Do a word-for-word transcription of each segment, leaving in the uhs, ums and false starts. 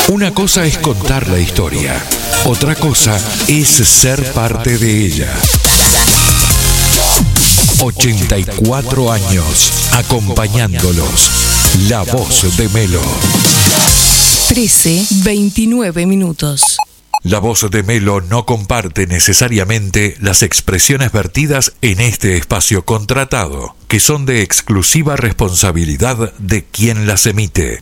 Una cosa es contar la historia, otra cosa es ser parte de ella. ochenta y cuatro años acompañándolos. La voz de Melo. trece, veintinueve minutos. La voz de Melo no comparte necesariamente las expresiones vertidas en este espacio contratado, que son de exclusiva responsabilidad de quien las emite.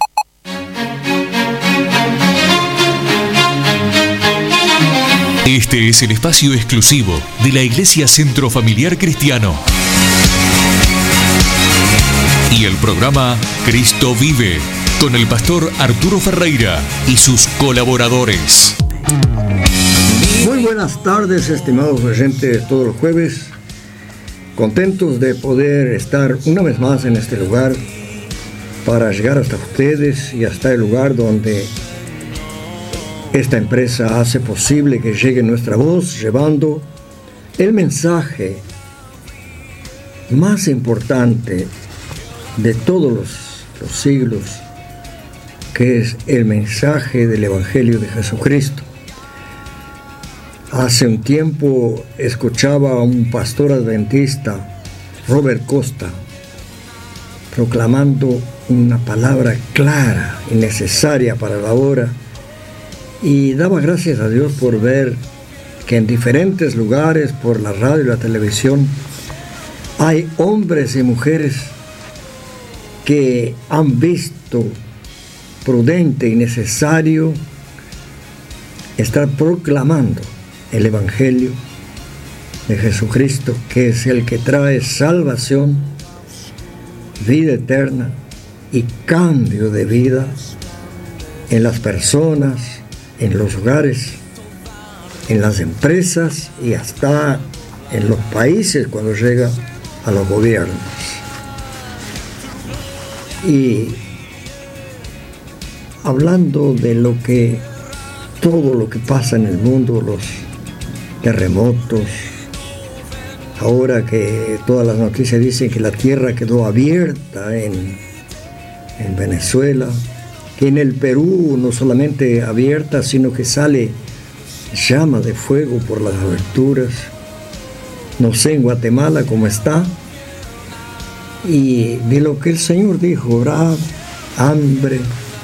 Este es el espacio exclusivo de la Iglesia Centro Familiar Cristiano y el programa Cristo Vive, con el pastor Arturo Ferreira y sus colaboradores. Muy buenas tardes, estimados oyentes, todos los jueves. Contentos de poder estar una vez más en este lugar para llegar hasta ustedes y hasta el lugar donde esta empresa hace posible que llegue nuestra voz, llevando el mensaje más importante de todos los, los siglos, que es el mensaje del Evangelio de Jesucristo. Hace un tiempo escuchaba a un pastor adventista, Robert Costa, proclamando una palabra clara y necesaria para la hora, y daba gracias a Dios por ver que en diferentes lugares, por la radio y la televisión, hay hombres y mujeres que han visto prudente y necesario estar proclamando el Evangelio de Jesucristo, que es el que trae salvación, vida eterna y cambio de vida en las personas, en los hogares, en las empresas y hasta en los países cuando llega a los gobiernos. Y hablando de lo que, todo lo que pasa en el mundo, los terremotos, ahora que todas las noticias dicen que la tierra quedó abierta en, en Venezuela, que en el Perú no solamente abierta, sino que sale llama de fuego por las aberturas. No sé en Guatemala cómo está. Y de lo que el Señor dijo, habrá hambre,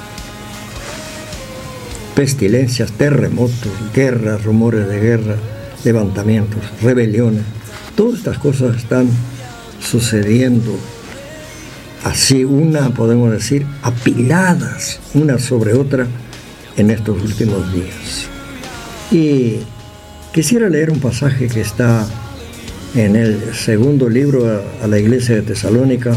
pestilencias, terremotos, guerras, rumores de guerra, levantamientos, rebeliones. Todas estas cosas están sucediendo así, una, podemos decir, apiladas una sobre otra en estos últimos días. Y quisiera leer un pasaje que está en el segundo libro a, a la iglesia de Tesalónica,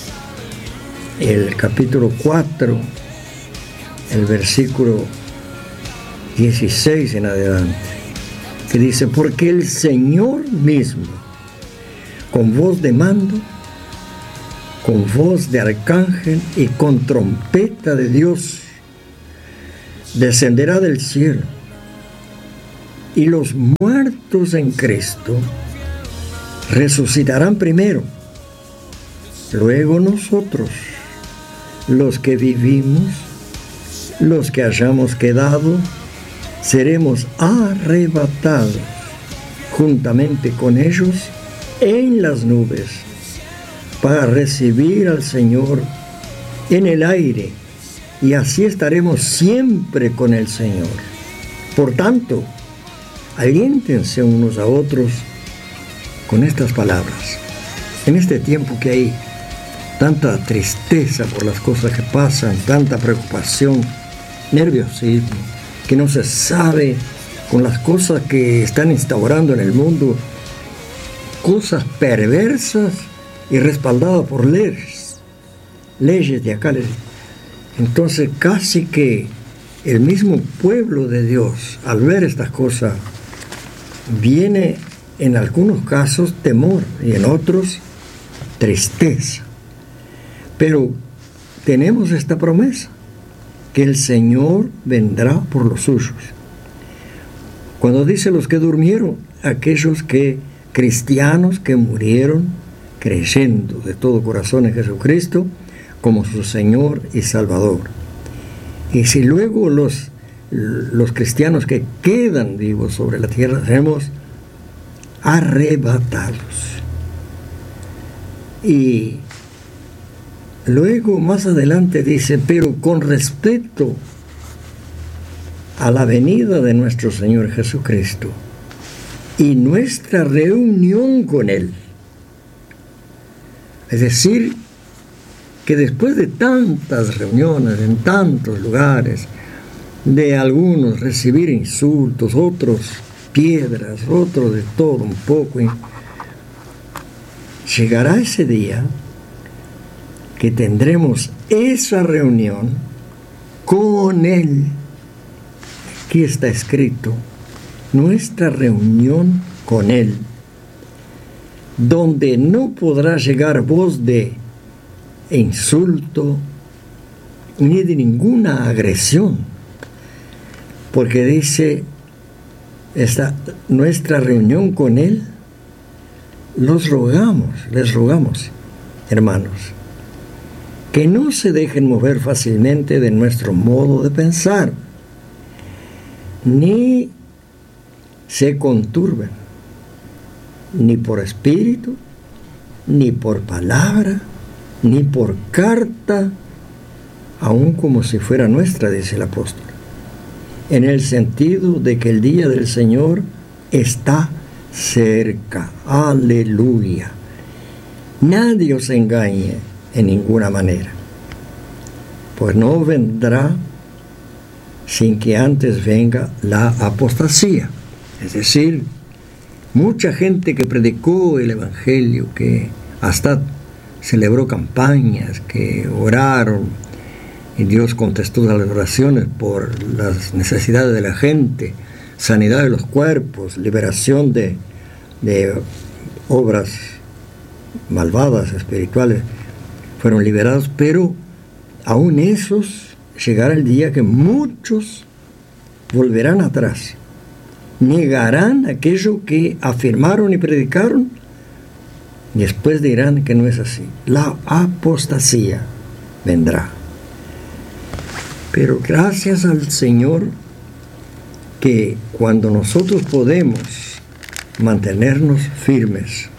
el capítulo cuatro, el versículo dieciséis en adelante, que dice: porque el Señor mismo, con voz de mando, con voz de arcángel y con trompeta de Dios, descenderá del cielo, y los muertos en Cristo resucitarán primero. Luego nosotros, los que vivimos, los que hayamos quedado, seremos arrebatados juntamente con ellos en las nubes, para recibir al Señor en el aire, y así estaremos siempre con el Señor. Por tanto, aliéntense unos a otros con estas palabras. En este tiempo que hay tanta tristeza por las cosas que pasan, tanta preocupación, nerviosismo, que no se sabe con las cosas que están instaurando en el mundo, cosas perversas y respaldado por leyes, leyes de acá. Entonces casi que el mismo pueblo de Dios, al ver estas cosas, viene en algunos casos temor y en otros tristeza. Pero tenemos esta promesa, que el Señor vendrá por los suyos. Cuando dice los que durmieron, aquellos que cristianos que murieron creyendo de todo corazón en Jesucristo como su Señor y Salvador. Y si luego los, los cristianos que quedan vivos sobre la tierra seremos arrebatados. Y luego más adelante dice, pero con respecto a la venida de nuestro Señor Jesucristo y nuestra reunión con Él, es decir, que después de tantas reuniones en tantos lugares, de algunos recibir insultos, otros piedras, otros de todo un poco, llegará ese día que tendremos esa reunión con Él. Aquí está escrito, nuestra reunión con Él, donde no podrá llegar voz de insulto ni de ninguna agresión, porque dice esta, nuestra reunión con Él, los rogamos, les rogamos, hermanos, que no se dejen mover fácilmente de nuestro modo de pensar, ni se conturben, ni por espíritu, ni por palabra, ni por carta, aun como si fuera nuestra, dice el apóstol, en el sentido de que el día del Señor está cerca. Aleluya. Nadie os engañe en ninguna manera, pues no vendrá sin que antes venga la apostasía. Es decir, mucha gente que predicó el Evangelio, que hasta celebró campañas, que oraron, y Dios contestó las oraciones por las necesidades de la gente, sanidad de los cuerpos, liberación de, de obras malvadas, espirituales, fueron liberados, pero aún esos llegará el día que muchos volverán atrás, negarán aquello que afirmaron y predicaron, y después dirán que no es así. La apostasía vendrá. Pero gracias al Señor que cuando nosotros podemos mantenernos firmes,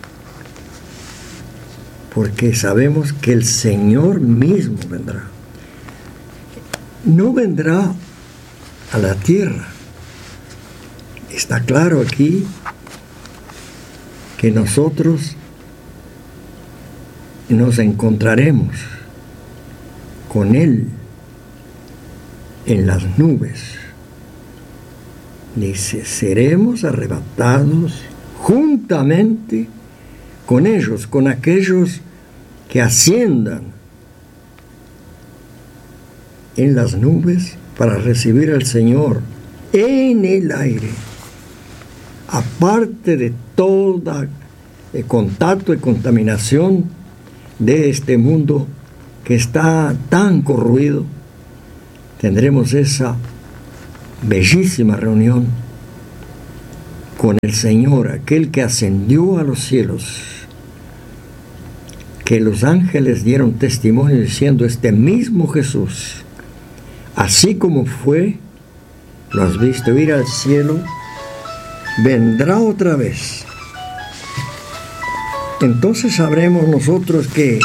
porque sabemos que el Señor mismo vendrá. No vendrá a la tierra. Está claro aquí que nosotros nos encontraremos con Él en las nubes. Dice, seremos arrebatados juntamente con ellos, con aquellos que asciendan en las nubes para recibir al Señor en el aire. Aparte de todo contacto y contaminación de este mundo que está tan corroído, tendremos esa bellísima reunión con el Señor, aquel que ascendió a los cielos, que los ángeles dieron testimonio diciendo, este mismo Jesús, así como fue, lo has visto ir al cielo, vendrá otra vez. Entonces sabremos nosotros que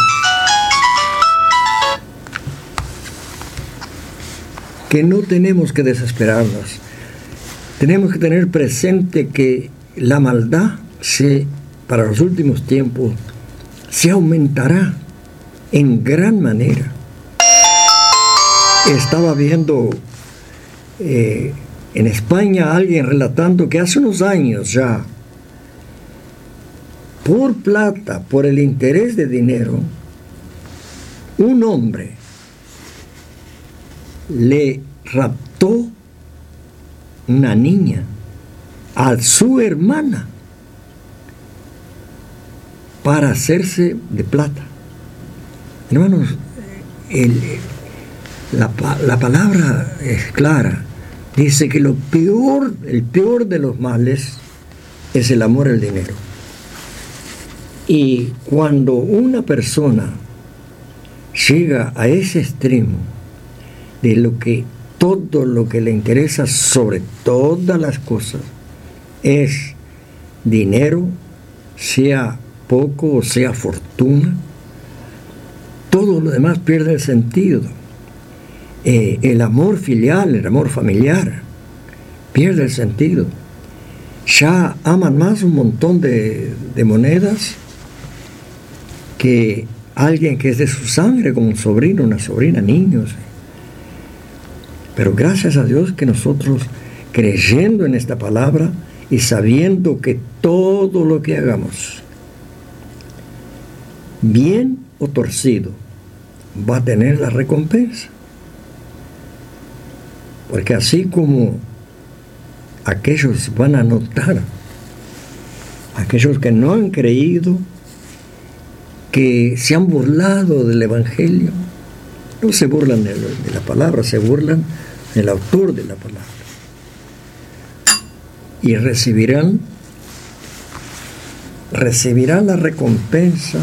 que no tenemos que desesperarnos. Tenemos que tener presente que la maldad se, para los últimos tiempos se aumentará en gran manera. Estaba viendo eh, en España a alguien relatando que hace unos años ya, por plata, por el interés de dinero, un hombre le raptó una niña a su hermana para hacerse de plata. Hermanos, el, la, la palabra es clara. Dice que lo peor, el peor de los males es el amor al dinero. Y cuando una persona llega a ese extremo de lo que todo lo que le interesa sobre todas las cosas es dinero, sea poco o sea fortuna, todo lo demás pierde el sentido. Eh, el amor filial, el amor familiar, pierde el sentido. Ya aman más un montón de, de monedas que alguien que es de su sangre, como un sobrino, una sobrina, niños. Pero gracias a Dios que nosotros, creyendo en esta palabra y sabiendo que todo lo que hagamos, bien o torcido, va a tener la recompensa. Porque así como aquellos van a notar, aquellos que no han creído, que se han burlado del Evangelio, no se burlan de, de la palabra, se burlan del autor de la palabra. Y recibirán, recibirán la recompensa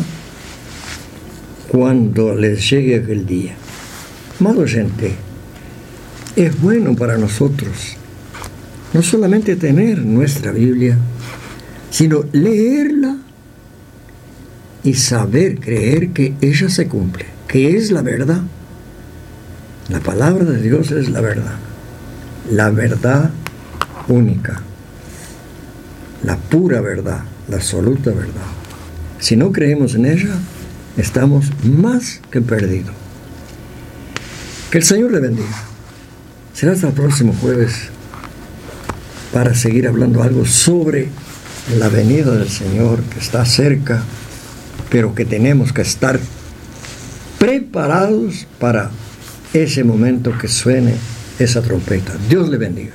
cuando les llegue aquel día. Amado oyente, es bueno para nosotros no solamente tener nuestra Biblia, sino leerla y saber, creer que ella se cumple, que es la verdad. La palabra de Dios es la verdad, la verdad única, la pura verdad, la absoluta verdad. Si no creemos en ella, estamos más que perdidos. Que el Señor le bendiga. Será hasta el próximo jueves para seguir hablando algo sobre la venida del Señor que está cerca, pero que tenemos que estar preparados para ese momento que suene esa trompeta. Dios le bendiga.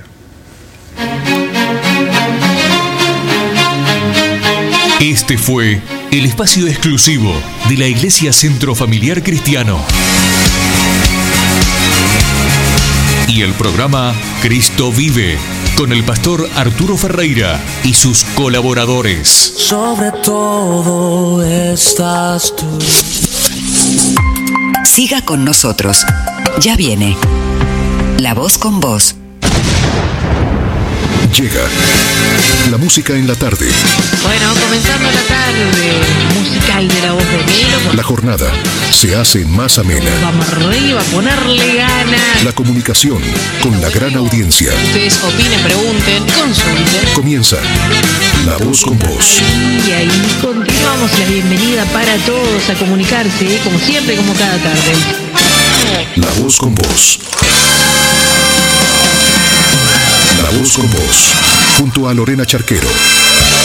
Este fue el espacio exclusivo de la Iglesia Centro Familiar Cristiano y el programa Cristo Vive con el pastor Arturo Ferreira y sus colaboradores. Sobre todo estás tú. Siga con nosotros. Ya viene La Voz con Vos. Llega la música en la tarde. Bueno, comenzando la tarde musical de La Voz de Enero. La jornada se hace más amena. Vamos arriba, a ponerle ganas. La comunicación con la gran audiencia. Ustedes opinen, pregunten, consulten. Comienza La Voz con Vos. Y ahí continuamos la bienvenida para todos a comunicarse, como siempre, como cada tarde. La Voz con Vos. La Voz con Vos, junto a Lorena Charquero.